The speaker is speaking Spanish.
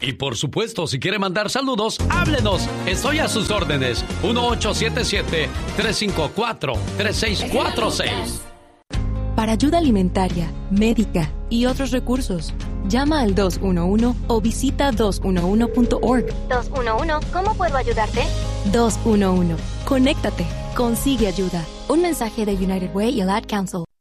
Y por supuesto, si quiere mandar saludos, háblenos. Estoy a sus órdenes. 1877-354-3646. Para ayuda alimentaria, médica y otros recursos, llama al 211 o visita 211.org. 211, ¿cómo puedo ayudarte? 211. Conéctate. Consigue ayuda. Un mensaje de United Way y el Ad Council.